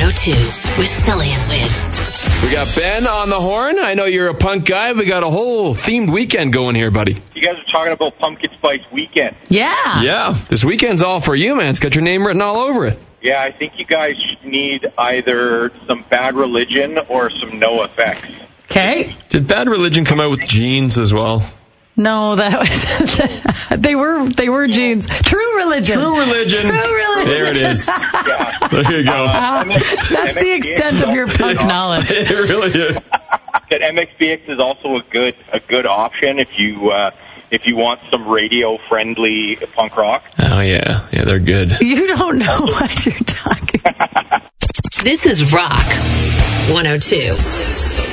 102 with Sully and Win. We got Ben on the horn. I know you're a punk guy. We got a whole themed weekend going here, buddy. You guys are talking about Pumpkin Spice Weekend. Yeah. Yeah, this weekend's all for you, man. It's got your name written all over it. Yeah, I think you guys need either some Bad Religion or some NoFX. Okay. Did Bad Religion come out with jeans as well? No, that was they were jeans. True Religion. True Religion. True Religion. There it is. Yeah. There you go. That's the extent of your punk knowledge. It really is. But MXPX is also a good option if you want some radio friendly punk rock. Oh yeah, they're good. You don't know what you're talking about. This is Rock 102.